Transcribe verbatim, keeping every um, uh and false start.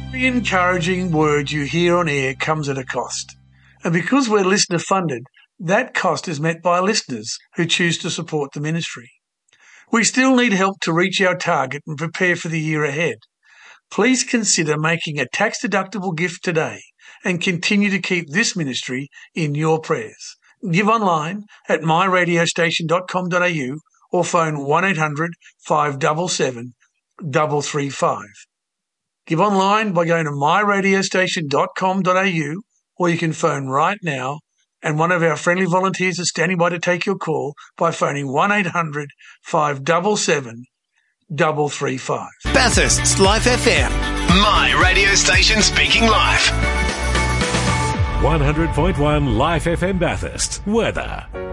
Every encouraging word you hear on air comes at a cost. And because we're listener funded, that cost is met by listeners who choose to support the ministry. We still need help to reach our target and prepare for the year ahead. Please consider making a tax-deductible gift today and continue to keep this ministry in your prayers. Give online at my radio station dot com dot a u or phone one eight hundred five seven seven three three five. Give online by going to my radio station dot com dot a u, or you can phone right now, and one of our friendly volunteers is standing by to take your call by phoning one eight hundred five seven seven three three five. Bathurst's Life F M. My radio station speaking live. one hundred point one Life F M Bathurst. Weather.